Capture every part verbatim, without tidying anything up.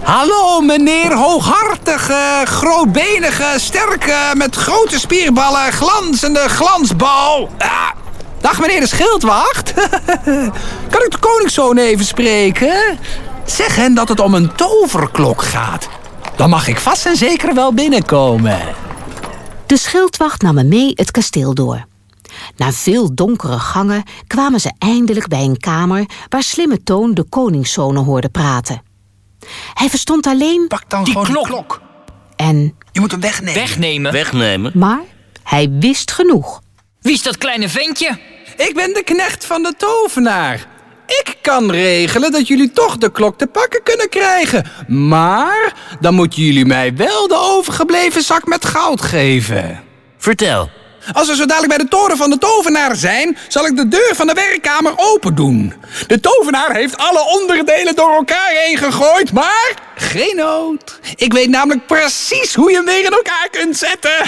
Hallo, meneer hooghartige, grootbenige, sterke, met grote spierballen, glanzende glansbal. Ah, dag, meneer de schildwacht. Kan ik de koningszoon even spreken? Zeg hen dat het om een toverklok gaat. Dan mag ik vast en zeker wel binnenkomen. De schildwacht nam hem mee het kasteel door. Na veel donkere gangen kwamen ze eindelijk bij een kamer waar Slimme Toon de koningszonen hoorde praten. Hij verstond alleen... Pak dan Die gewoon klok. die klok. En... Je moet hem wegnemen. Wegnemen? Wegnemen? Maar hij wist genoeg. Wie is dat kleine ventje? Ik ben de knecht van de tovenaar. Ik kan regelen dat jullie toch de klok te pakken kunnen krijgen. Maar dan moeten jullie mij wel de overgebleven zak met goud geven. Vertel. Als we zo dadelijk bij de toren van de tovenaar zijn, zal ik de deur van de werkkamer open doen. De tovenaar heeft alle onderdelen door elkaar heen gegooid, maar geen nood. Ik weet namelijk precies hoe je hem weer in elkaar kunt zetten.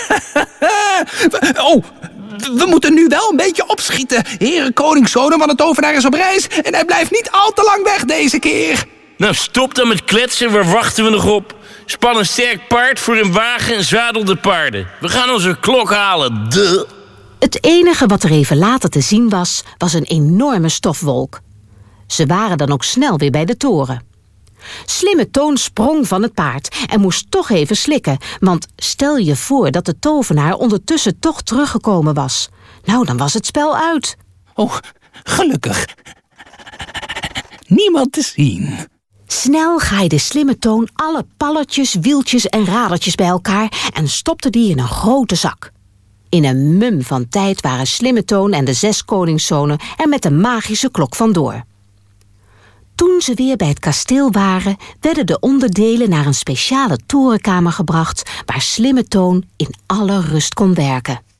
Oh, we moeten nu wel een beetje opschieten. Heren koningszonen, want de tovenaar is op reis en hij blijft niet al te lang weg deze keer. Nou, stop dan met kletsen. Waar wachten we nog op? Span een sterk paard voor een wagen en zadel de paarden. We gaan onze klok halen. Duh. Het enige wat er even later te zien was, was een enorme stofwolk. Ze waren dan ook snel weer bij de toren. Slimme Toon sprong van het paard en moest toch even slikken, want stel je voor dat de tovenaar ondertussen toch teruggekomen was. Nou, dan was het spel uit. Oh, gelukkig. Niemand te zien. Snel graaide Slimme Toon alle palletjes, wieltjes en radertjes bij elkaar en stopte die in een grote zak. In een mum van tijd waren Slimme Toon en de zes koningszonen er met de magische klok vandoor. Toen ze weer bij het kasteel waren, werden de onderdelen naar een speciale torenkamer gebracht waar Slimme Toon in alle rust kon werken.